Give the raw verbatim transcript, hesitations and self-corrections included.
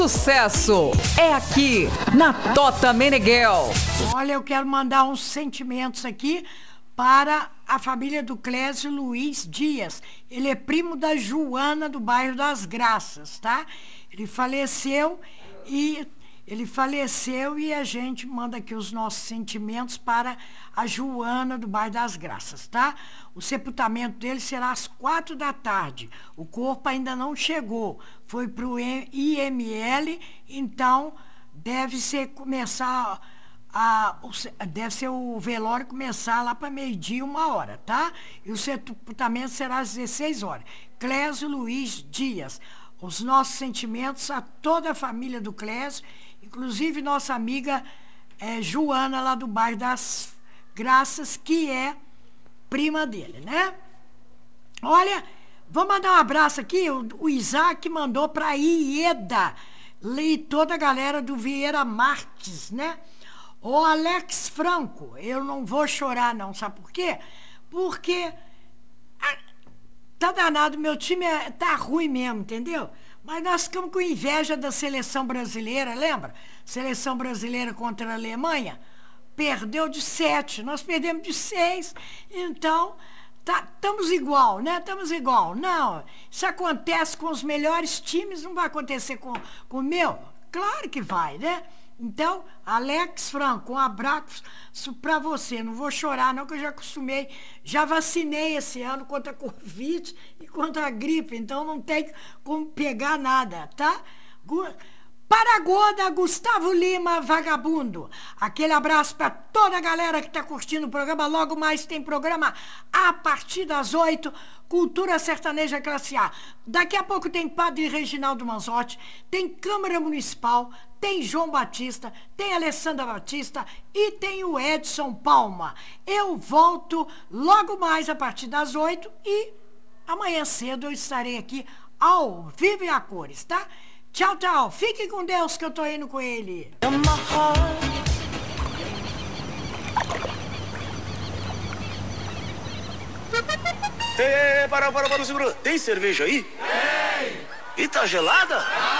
Sucesso é aqui na Tota Meneghel. Olha, eu quero mandar uns sentimentos aqui para a família do Clésio Luiz Dias. Ele é primo da Joana do bairro das Graças, tá? Ele faleceu e ele faleceu e a gente manda aqui os nossos sentimentos para a Joana do bairro das Graças, tá? O sepultamento dele será às quatro da tarde. O corpo ainda não chegou. Foi para o I M L, então deve ser começar a, deve ser o velório começar lá para meio-dia, uma hora, tá? E o sepultamento será às dezesseis horas. Clésio Luiz Dias. Os nossos sentimentos a toda a família do Clésio, inclusive nossa amiga é, Joana, lá do bairro das Graças, que é prima dele, né? Olha, vou mandar um abraço aqui, o, o Isaac mandou para Ieda, e toda a galera do Vieira Marques, né? O Alex Franco, eu não vou chorar não, sabe por quê? Porque tá danado, meu time é, tá ruim mesmo, entendeu? Mas nós ficamos com inveja da seleção brasileira, lembra? Seleção brasileira contra a Alemanha, perdeu de sete, nós perdemos de seis, então estamos tá, igual, né? Estamos igual. Não, isso acontece com os melhores times, não vai acontecer com, com o meu? Claro que vai, né? Então, Alex Franco, um abraço para você. Não vou chorar, não, que eu já acostumei. Já vacinei esse ano contra a Covid e contra a gripe, então não tem como pegar nada, tá? Paragoda, Gustavo Lima, vagabundo. Aquele abraço para toda a galera que está curtindo o programa. Logo mais tem programa a partir das oito, Cultura Sertaneja Classe A. Daqui a pouco tem Padre Reginaldo Manzotti, tem Câmara Municipal, tem João Batista, tem Alessandra Batista e tem o Edson Palma. Eu volto logo mais a partir das oito e amanhã cedo eu estarei aqui ao vivo e a cores, tá? Tchau, tchau. Fique com Deus que eu tô indo com ele. Ei, para, para, para, segura. Tem cerveja aí? Tem. E tá gelada?